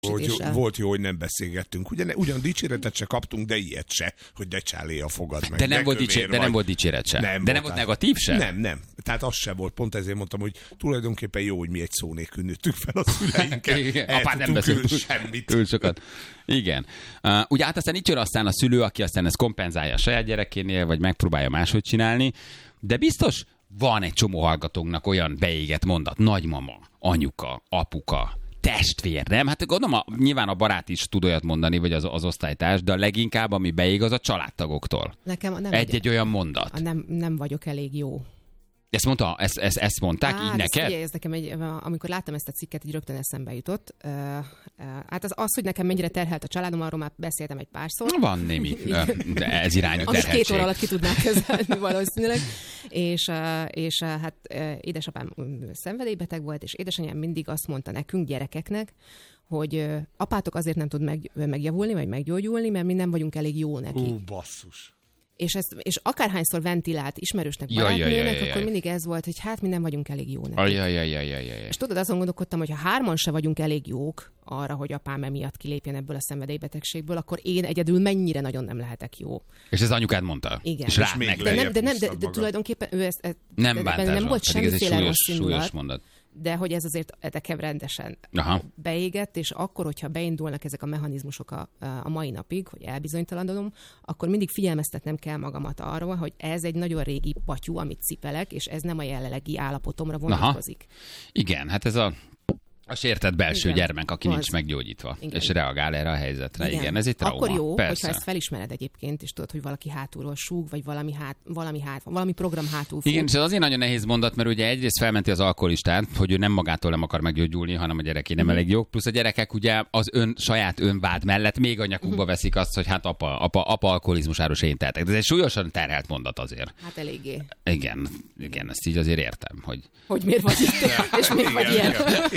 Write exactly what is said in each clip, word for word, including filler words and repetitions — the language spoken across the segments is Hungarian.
Hogy volt jó, hogy nem beszélgettünk. Ugyan, ugyan dicséretet se kaptunk, de ilyet se, hogy de csálé a fogad meg. De nem, volt, dicsér, de nem volt dicséret se. Nem de nem volt negatív se? Nem, nem. Tehát az se volt. Pont ezért mondtam, hogy tulajdonképpen jó, hogy mi egy szó nélkül nőttük fel a szüleinkkel. Apád nem beszélt semmit. Túl sokat. Igen. Uh, ugye hát aztán itt jön aztán a szülő, aki aztán ezt kompenzálja a saját gyerekénél, vagy megpróbálja máshogy csinálni. De biztos van egy csomó hallgatónknak olyan beégett mondat. Nagymama, anyuka, apuka, testvér, nem? Hát gondolom, a, nyilván a barát is tud olyat mondani, vagy az, az osztálytárs, de a leginkább, ami beég, az a családtagoktól. Nekem nem Egy-egy olyan mondat. Nem, nem vagyok elég jó. Ezt mondta, ezt, ezt, ezt mondták Á, így neked? Ugye, ez nekem egy, amikor láttam ezt a cikket, így rögtön eszembe jutott. Uh, uh, hát az, az, hogy nekem mennyire terhelt a családom, arról már beszéltem egy párszor. Van némi, de ez irányú terheltség. Két óra alatt ki tudnák kezelni valószínűleg. És, uh, és uh, hát uh, édesapám szenvedélybeteg volt, és édesanyám mindig azt mondta nekünk, gyerekeknek, hogy uh, apátok azért nem tud meg, megjavulni, vagy meggyógyulni, mert mi nem vagyunk elég jó neki. Ú, basszus. És, ezt, és akárhányszor ventilált ismerősnek, barátnőnek, akkor mindig ez volt, hogy hát mi nem vagyunk elég jó neki. Jaj, jaj, jaj, jaj, jaj. És tudod, azon gondolkodtam, hogy ha hárman se vagyunk elég jók arra, hogy apám emiatt kilépjen ebből a szenvedélybetegségből, akkor én egyedül mennyire nagyon nem lehetek jó. És ez anyukád mondta? Igen. És rá meg. De, nem, de, nem, de, de tulajdonképpen ő ezt, ezt nem, de, bántás, nem volt semmiféle súlyos, rossz indulat, mondat. de hogy ez azért nekem rendesen Aha. beégett, és akkor, hogyha beindulnak ezek a mechanizmusok a, a mai napig, hogy elbizonytalanodom, akkor mindig figyelmeztetnem kell magamat arról, hogy ez egy nagyon régi patyú, amit cipelek, és ez nem a jelenlegi állapotomra vonatkozik. Aha. Igen, hát ez a A sértett belső igen. gyermek, aki az. nincs meggyógyítva, igen. és reagál erre a helyzetre. Igen, igen ez egy trauma. Akkor jó, persze. hogyha ezt felismered egyébként, és tudod, hogy valaki hátulról súg, vagy valami, hát, valami, hát, valami program hátul fut. Igen, és ez azért nagyon nehéz mondat, mert ugye egyrészt felmenti az alkoholistát, hogy ő nem magától nem akar meggyógyulni, hanem a gyereké nem mm. elég jó. Plusz a gyerekek ugye az ön, saját önvád mellett még a nyakukba mm. veszik azt, hogy hát apa, apa, apa alkoholizmusáros én tehetek. De ez egy súlyosan terhelt mondat azért. Hát eléggé. Igen, igen, ezt így azért értem, hogy... Hogy miért vagy itt, és miért vagy ilyen.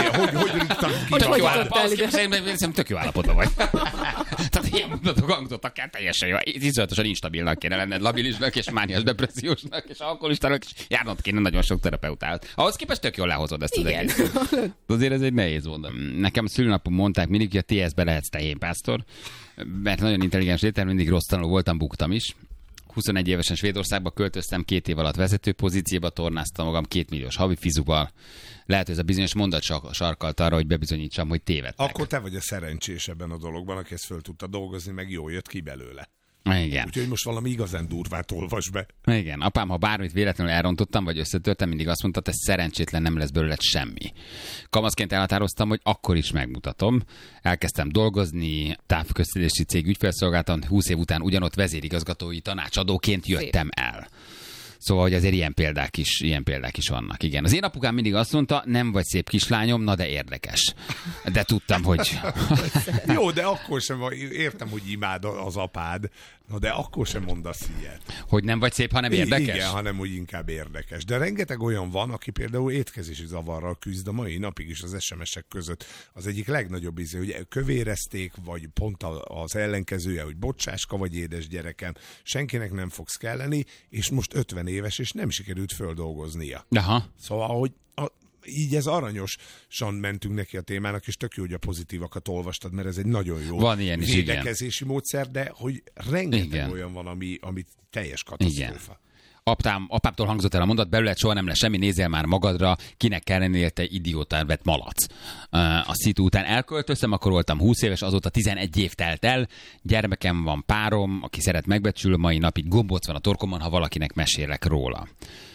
Tök jó állapotban tök jó állapotban vagy. Tehát ilyen mondatok hangzottak kell teljesen jó. Iszonyatosan instabilnak kéne lenned, labilisnak és mániás depressziósnak, és alkoholistának, és járnod kéne nagyon sok terapeutát. Ahhoz képest tök jól lehozod ezt az egészet. Azért ez egy nehéz mondat. Nekem a szülőnapom mondták mindig, hogy a té es-be lehetsz tehénpásztor, mert nagyon intelligens léter, mindig rossz tanul voltam, buktam is. huszonegy évesen Svédországba költöztem, két év alatt vezető pozícióba tornáztam magam két milliós havi fizuval. Lehet, hogy ez a bizonyos mondat sarkalt arra, hogy bebizonyítsam, hogy tévedtek. Akkor te vagy a szerencsés ebben a dologban, aki ezt föl tudta dolgozni, meg jól jött ki belőle. Igen. Úgyhogy most valami igazán durvát olvas be. Igen. Apám, ha bármit véletlenül elrontottam, vagy összetörtem, mindig azt mondta, te szerencsétlen, nem lesz belőled semmi. Kamaszként elhatároztam, hogy akkor is megmutatom. Elkezdtem dolgozni, távközlési cég ügyfélszolgáltam, húsz év után ugyanott vezérigazgatói tanácsadóként jöttem el. Szóval, hogy azért ilyen példák is, ilyen példák is vannak, igen. Az én apukám mindig azt mondta, nem vagy szép kislányom, na de érdekes. De tudtam, hogy... Jó, de akkor sem, értem, hogy imád az apád, na de akkor sem mondasz ilyet. Hogy nem vagy szép, hanem érdekes? Igen, hanem úgy inkább érdekes. De rengeteg olyan van, aki például étkezési zavarral küzd a mai napig is az es em es-ek között. Az egyik legnagyobb íze, hogy kövérezték, vagy pont az ellenkezője, hogy bocsáska vagy édes gyerekem, senkinek nem fogsz kelleni, és most ötven éves, és nem sikerült földolgoznia. Aha. Szóval, hogy a, így ez aranyosan mentünk neki a témának, és tök jó, hogy a pozitívakat olvastad, mert ez egy nagyon jó van ilyen is, védekezési módszer, de hogy rengeteg igen. olyan van, ami, ami teljes katasztrófa. Igen. Apám, apámtól hangzott el a mondat, belőled soha nem lesz semmi, nézzél már magadra, kinek kell lennél, te idiótán vett malac. A szitu után elköltöztem, akkor voltam húsz éves, azóta tizenegy év telt el, gyermekem van, párom, aki szeret megbecsül, mai napig gombóc van a torkomon, ha valakinek mesélek róla.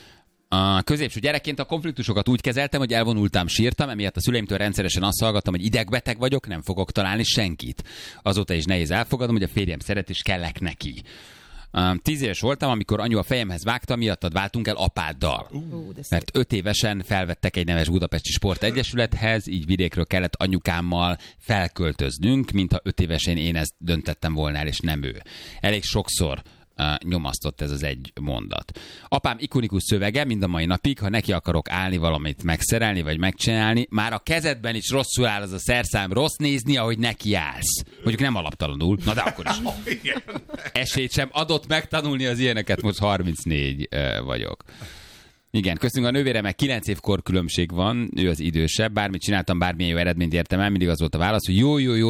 A középső gyerekként a konfliktusokat úgy kezeltem, hogy elvonultam, sírtam, emiatt a szüleimtől rendszeresen azt hallgattam, hogy idegbeteg vagyok, nem fogok találni senkit. Azóta is nehéz elfogadom, hogy a férjem szeret és kellek neki. Tíz éves voltam, amikor anyu a fejemhez vágta, miattad váltunk el apáddal. Uh, Mert öt évesen felvettek egy neves budapesti sportegyesülethez, így vidékről kellett anyukámmal felköltöznünk, mintha öt évesen én ezt döntettem volna el, és nem ő. Elég sokszor Uh, nyomasztott ez az egy mondat. Apám ikonikus szövege mind a mai napig, ha neki akarok állni valamit megszerelni, vagy megcsinálni, már a kezedben is rosszul áll az a szerszám, rossz nézni, ahogy neki állsz. Mondjuk nem alaptalanul, na de akkor is. Esélyt sem adott megtanulni az ilyeneket, most harmincnégy uh, vagyok. Igen, köszönjük a nővére, meg kilenc év korkülönbség van, ő az idősebb, bármit csináltam, bármilyen jó eredményt értem el, mindig az volt a válasz, hogy jó, jó, jó,